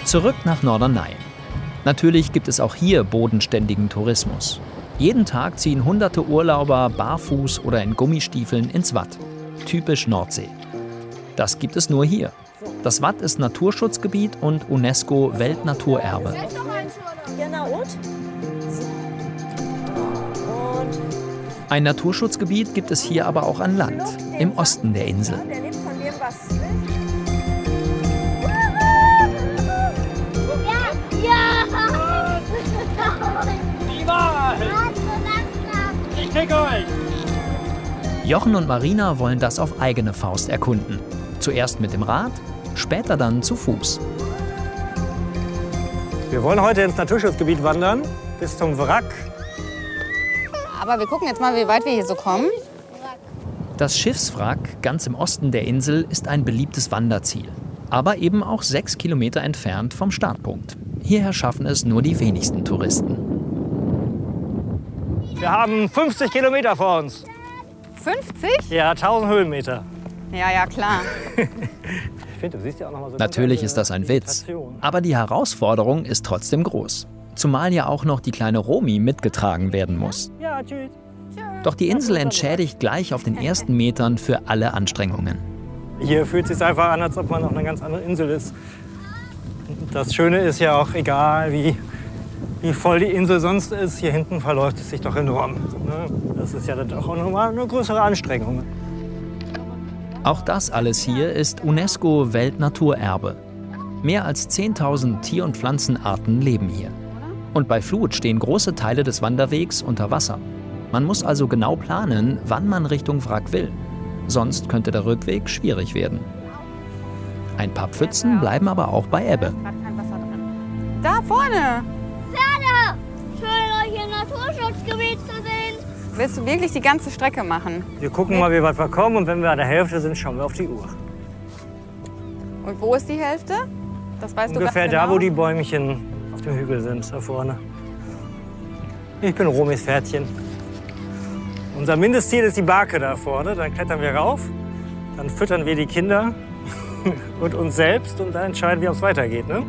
Zurück nach Norderney. Natürlich gibt es auch hier bodenständigen Tourismus. Jeden Tag ziehen hunderte Urlauber barfuß oder in Gummistiefeln ins Watt. Typisch Nordsee. Das gibt es nur hier. Das Watt ist Naturschutzgebiet und UNESCO-Weltnaturerbe. Ein Naturschutzgebiet gibt es hier aber auch an Land, im Osten der Insel. Ich krieg euch! Jochen und Marina wollen das auf eigene Faust erkunden. Zuerst mit dem Rad, später dann zu Fuß. Wir wollen heute ins Naturschutzgebiet wandern, bis zum Wrack. Aber wir gucken jetzt mal, wie weit wir hier so kommen. Das Schiffswrack ganz im Osten der Insel ist ein beliebtes Wanderziel. Aber eben auch 6 Kilometer entfernt vom Startpunkt. Hierher schaffen es nur die wenigsten Touristen. Wir haben 50 Kilometer vor uns. 50? Ja, 1000 Höhenmeter. Ja, klar. Ich finde, du siehst ja auch noch mal so Natürlich ist das ein Witz. Aber die Herausforderung ist trotzdem groß. Zumal ja auch noch die kleine Romy mitgetragen werden muss. Ja, tschüss. Doch die Insel entschädigt gleich auf den ersten Metern für alle Anstrengungen. Hier fühlt es sich einfach an, als ob man auf einer ganz anderen Insel ist. Das Schöne ist ja auch, egal wie voll die Insel sonst ist, hier hinten verläuft es sich doch enorm. Das ist ja dann auch nochmal eine größere Anstrengung. Auch das alles hier ist UNESCO-Weltnaturerbe. Mehr als 10.000 Tier- und Pflanzenarten leben hier. Und bei Flut stehen große Teile des Wanderwegs unter Wasser. Man muss also genau planen, wann man Richtung Wrack will. Sonst könnte der Rückweg schwierig werden. Ein paar Pfützen bleiben aber auch bei Ebbe. Da vorne! Pferde! Schön, euch im Naturschutzgebiet zu sehen. Willst du wirklich die ganze Strecke machen? Wir gucken mal, wie weit wir kommen, und wenn wir an der Hälfte sind, schauen wir auf die Uhr. Und wo ist die Hälfte? Das weißt du Ungefähr ganz da, genau? wo die Bäumchen auf dem Hügel sind, da vorne. Ich bin Romys Pferdchen. Unser Mindestziel ist die Barke da vorne. Dann klettern wir rauf, dann füttern wir die Kinder und uns selbst und dann entscheiden wir, ob es weitergeht. Ne?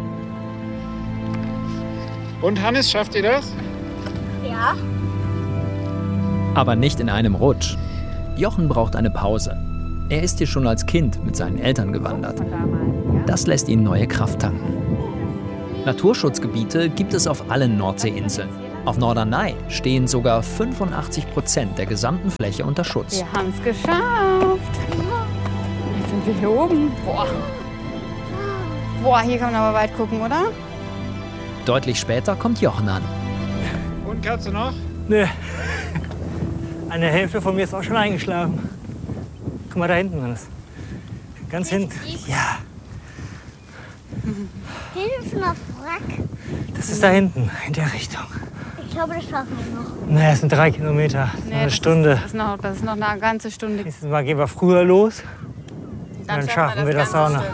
Und Hannes, schafft ihr das? Ja. Aber nicht in einem Rutsch. Jochen braucht eine Pause. Er ist hier schon als Kind mit seinen Eltern gewandert. Das lässt ihn neue Kraft tanken. Naturschutzgebiete gibt es auf allen Nordseeinseln. Auf Norderney stehen sogar 85% der gesamten Fläche unter Schutz. Wir haben es geschafft. Jetzt sind wir hier oben. Boah, hier kann man aber weit gucken, oder? Deutlich später kommt Jochen an. Und kannst du noch? Nö. Eine Hälfte von mir ist auch schon eingeschlafen. Guck mal da hinten, Hannes. Ganz hinten. Ja. Hier ist schon auf Wrack. Das ist da hinten, in der Richtung. Ich glaube, das schaffen wir noch. Nee, es sind 3 Kilometer. Eine Stunde. Das ist noch eine ganze Stunde. Nächstes Mal gehen wir früher los. Dann schaffen wir das auch noch.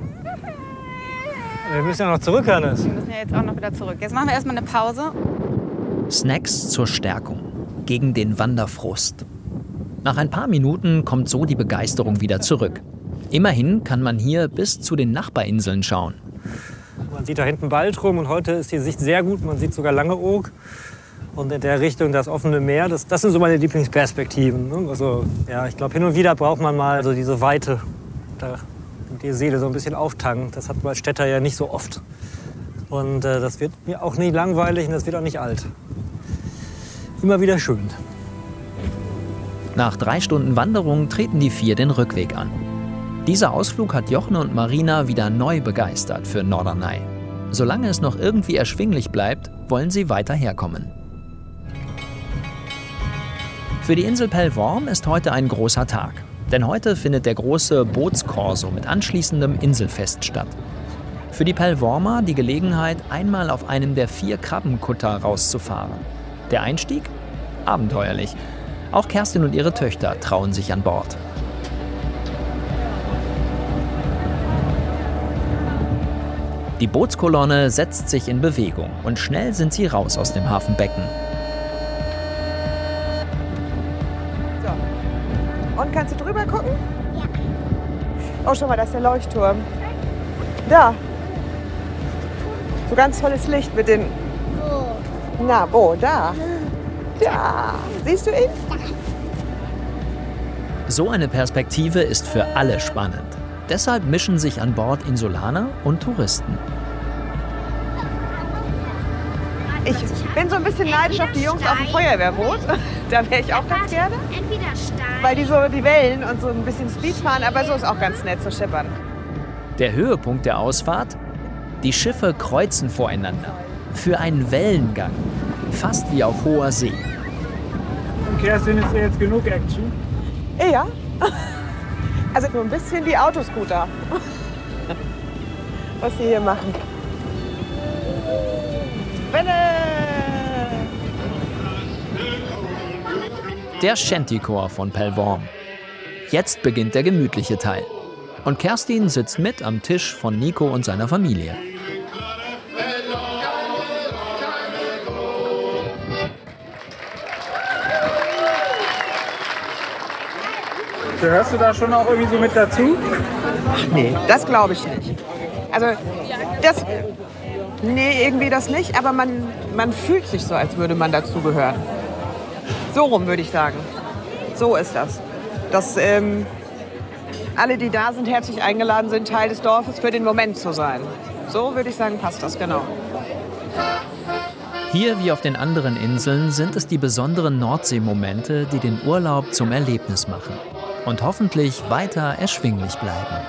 Wir müssen ja noch zurück, Hannes. Wir müssen ja jetzt auch noch wieder zurück. Jetzt machen wir erstmal eine Pause. Snacks zur Stärkung. Gegen den Wanderfrust. Nach ein paar Minuten kommt so die Begeisterung wieder zurück. Immerhin kann man hier bis zu den Nachbarinseln schauen. Man sieht da hinten Baltrum und heute ist die Sicht sehr gut. Man sieht sogar Langeoog und in der Richtung das offene Meer. Das sind so meine Lieblingsperspektiven. Ne? Also, ja, ich glaube, hin und wieder braucht man mal so diese Weite, da die Seele so ein bisschen auftanken. Das hat man als Städter ja nicht so oft. Und das wird mir auch nicht langweilig und das wird auch nicht alt. Immer wieder schön. Nach 3 Stunden Wanderung treten die 4 den Rückweg an. Dieser Ausflug hat Jochen und Marina wieder neu begeistert für Norderney. Solange es noch irgendwie erschwinglich bleibt, wollen sie weiter herkommen. Für die Insel Pellworm ist heute ein großer Tag. Denn heute findet der große Bootskorso mit anschließendem Inselfest statt. Für die Pellwormer die Gelegenheit, einmal auf einem der 4 Krabbenkutter rauszufahren. Der Einstieg? Abenteuerlich. Auch Kerstin und ihre Töchter trauen sich an Bord. Die Bootskolonne setzt sich in Bewegung und schnell sind sie raus aus dem Hafenbecken. So. Und kannst du drüber gucken? Ja. Oh, schau mal, da ist der Leuchtturm. Da. So ganz tolles Licht mit den... Na, wo? Da. Da. Siehst du ihn? So eine Perspektive ist für alle spannend. Deshalb mischen sich an Bord Insulaner und Touristen. Ich bin so ein bisschen neidisch auf die Jungs auf dem Feuerwehrboot. Da wäre ich auch ganz gerne. Entweder steil. Weil die so die Wellen und so ein bisschen Speed fahren, aber so ist auch ganz nett zu schippern. Der Höhepunkt der Ausfahrt? Die Schiffe kreuzen voreinander. Für einen Wellengang. Fast wie auf hoher See. Und Kerstin, ist ja jetzt genug Action? Ja. Also so ein bisschen die Autoscooter. Was sie hier machen. Welle! Der Shantychor von Pellworm. Jetzt beginnt der gemütliche Teil. Und Kerstin sitzt mit am Tisch von Nico und seiner Familie. Gehörst du da schon auch irgendwie so mit dazu? Nee, das glaube ich nicht. Also, das... Nee, irgendwie das nicht, aber man fühlt sich so, als würde man dazugehören. So rum würde ich sagen. So ist das. Dass alle, die da sind, herzlich eingeladen sind, Teil des Dorfes für den Moment zu sein. So würde ich sagen, passt das, genau. Hier wie auf den anderen Inseln sind es die besonderen Nordseemomente, die den Urlaub zum Erlebnis machen und hoffentlich weiter erschwinglich bleiben.